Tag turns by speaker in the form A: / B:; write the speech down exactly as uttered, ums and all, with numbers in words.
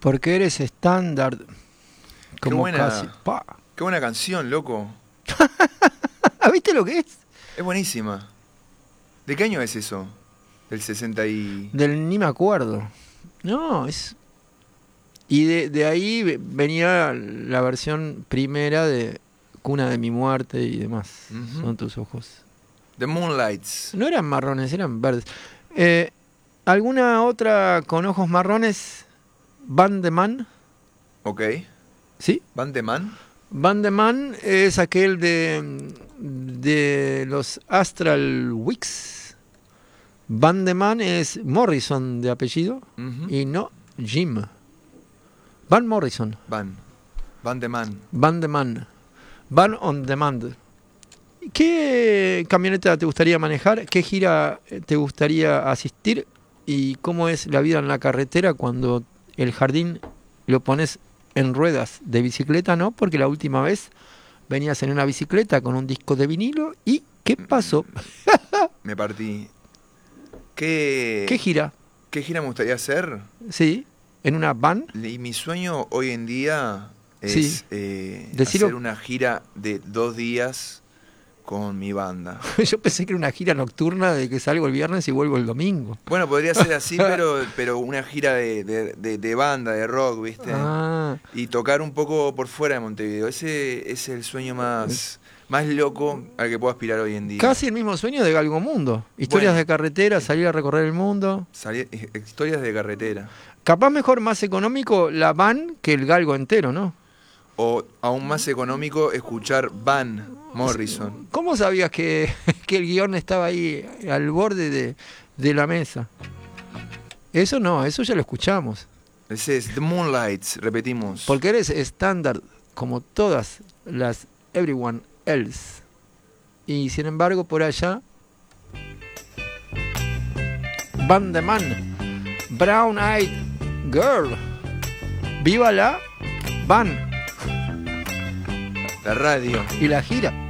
A: Porque eres estándar. Como
B: qué buena,
A: casi. Pa.
B: Qué buena canción, loco.
A: ¿Viste lo que es?
B: Es buenísima. ¿De qué año es eso? Del sesenta y...
A: Del ni me acuerdo. No, es... Y de, de ahí venía la versión primera de Cuna de mi muerte y demás. Uh-huh. Son tus ojos.
B: The Moonlights.
A: No eran marrones, eran verdes. Eh, ¿Alguna otra con ojos marrones? Van de Man.
B: Ok.
A: ¿Sí?
B: ¿Van de Man?
A: Van de Man es aquel de, de los Astral Weeks. Van de Man es Morrison de apellido. Uh-huh. Y no Jim. Van Morrison.
B: Van. Van de Man.
A: Van de Man. Van on Demand. ¿Qué camioneta te gustaría manejar? ¿Qué gira te gustaría asistir? ¿Y cómo es la vida en la carretera cuando el jardín lo pones en ruedas? De bicicleta, ¿no? Porque la última vez venías en una bicicleta con un disco de vinilo. ¿Y qué pasó?
B: Me partí. ¿Qué,
A: ¿Qué gira?
B: ¿Qué gira me gustaría hacer?
A: Sí. ¿En una van?
B: Y mi sueño hoy en día es
A: sí.
B: eh,
A: Decilo...
B: hacer una gira de dos días con mi banda.
A: Yo pensé que era una gira nocturna de que salgo el viernes y vuelvo el domingo.
B: Bueno, podría ser así, pero, pero una gira de, de, de, de banda, de rock, ¿viste?
A: Ah.
B: Y tocar un poco por fuera de Montevideo. Ese es el sueño más, más loco al que puedo aspirar hoy en día.
A: Casi el mismo sueño de Galgomundo. Historias bueno, de carretera, salir a recorrer el mundo.
B: Salir, historias de carretera.
A: Capaz mejor, más económico la van que el galgo entero, ¿no?
B: O aún más económico escuchar Van Morrison.
A: ¿Cómo sabías que, que el guión estaba ahí al borde de, de la mesa? Eso no, eso ya lo escuchamos.
B: Ese es The Moonlights, repetimos.
A: Porque eres estándar como todas las everyone else. Y sin embargo por allá Van de Man, Brown Eyed Girl. ¡Viva la Van!
B: La radio.
A: Y la gira.